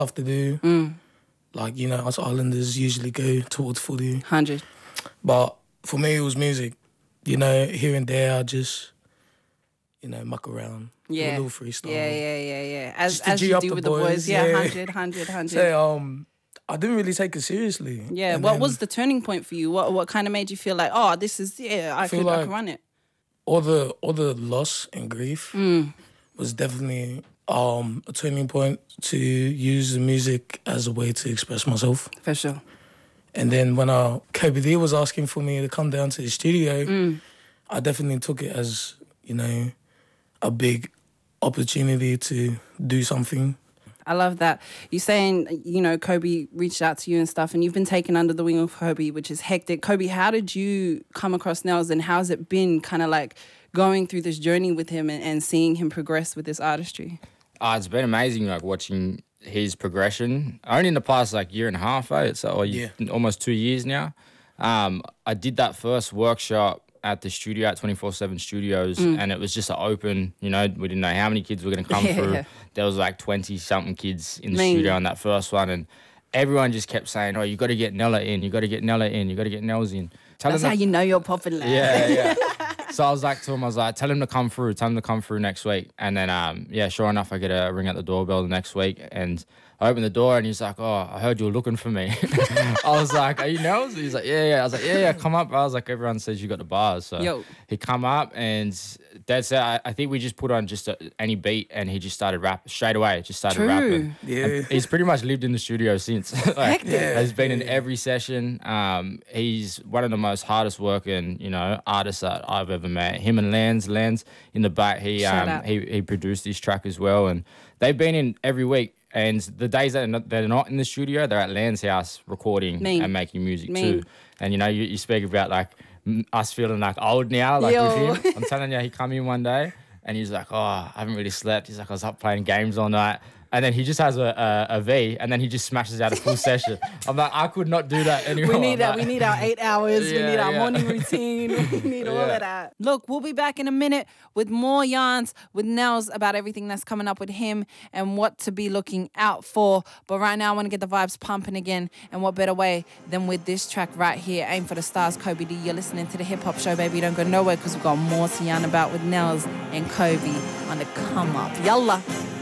have to do. Like, you know, us Islanders usually go towards footy. 100. But for me, it was music. You know, here and there, I just, you know, muck around. Do a little freestyle. Yeah. As G you up do the with boys, the boys. yeah. 100. So, I didn't really take it seriously. Yeah, And what then was the turning point for you? What kind of made you feel like, oh, this is, I could run it? all the loss and grief was definitely a turning point to use the music as a way to express myself. For sure. And then when Kobe D was asking for me to come down to the studio, I definitely took it as, you know, a big opportunity to do something. I love that. You're saying, you know, Kobe reached out to you and stuff, and you've been taken under the wing of Kobe, which is hectic. Kobe, how did you come across Nels, and how's it been kind of like going through this journey with him and seeing him progress with this artistry? It's been amazing, like, watching his progression. Only in the past, like, year and a half, It's almost 2 years now. I did that first workshop at the studio, at 24/7 Studios, and it was just an open, you know, we didn't know how many kids were going to come through. There was like 20-something kids in the studio on that first one, and everyone just kept saying, oh, you got to get Nella in, you got to get Nella in, you got to get Nels in. That's how you know you're popular. Yeah. So I was like to him, tell him to come through next week. And then, sure enough, I get a ring at the doorbell the next week, and I opened the door and he's like, oh, I heard you were looking for me. I was like, are you Nels? He's like, yeah. I was like, yeah, come up. I was like, everyone says you got the bars. So he come up, and Dad said, I think we just put on just any beat, and he just started rapping straight away. Rapping. Yeah. And he's pretty much lived in the studio since. Has been in every session. He's one of the most hardest working, you know, artists that I've ever met. Him and Lance in the back, he produced this track as well, and they've been in every week. And the days that they're not in the studio, they're at Land's house recording and making music too. And, you know, you speak about, like, us feeling, like, old now, like, with him. I'm telling you, he come in one day and he's like, oh, I haven't really slept. He's like, I was up playing games all night. And then he just has a V, and then he just smashes out a full session. I'm like, I could not do that anymore. We need that. We need our 8 hours. We need our morning routine. We need all of that. Look, we'll be back in a minute with more yarns with Nels about everything that's coming up with him and what to be looking out for. But right now, I want to get the vibes pumping again. And what better way than with this track right here, Aim for the Stars, Kobe D. You're listening to the Hip Hop Show, baby. Don't go nowhere, because we've got more to yarn about with Nels and Kobe on the come up. Yalla.